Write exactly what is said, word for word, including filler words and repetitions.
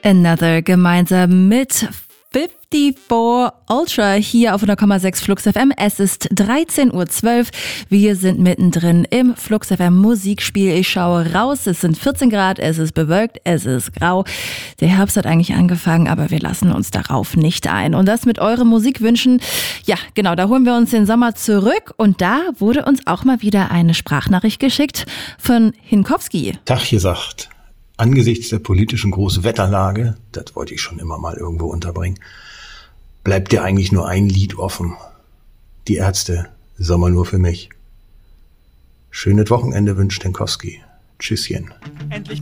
Another gemeinsam mit vierundfünfzig Ultra hier auf hundert Komma sechs Flux F M. Es ist dreizehn Uhr zwölf. Wir sind mittendrin im Flux F M Musikspiel. Ich schaue raus. Es sind vierzehn Grad. Es ist bewölkt. Es ist grau. Der Herbst hat eigentlich angefangen, aber wir lassen uns darauf nicht ein. Und das mit euren Musikwünschen. Ja, genau. Da holen wir uns den Sommer zurück. Und da wurde uns auch mal wieder eine Sprachnachricht geschickt von Hinkowski. Tag gesagt. Angesichts der politischen Großwetterlage, das wollte ich schon immer mal irgendwo unterbringen, bleibt dir eigentlich nur ein Lied offen. Die Ärzte, Sommer nur für mich. Schönes Wochenende wünscht Hinkowski. Tschüsschen. Endlich